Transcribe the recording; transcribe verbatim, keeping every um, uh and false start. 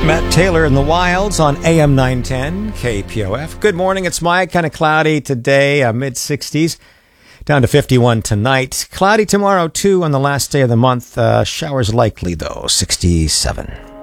Matt Taylor in the Wilds on A M nine ten K P O F. Good morning, it's Mike. Kind of cloudy today, uh, mid sixties. Down to fifty-one tonight. Cloudy tomorrow, too, on the last day of the month. Uh, showers likely, though, sixty-seven.